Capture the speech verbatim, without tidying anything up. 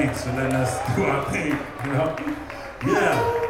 Thanks for letting us do our thing, you know? Yeah.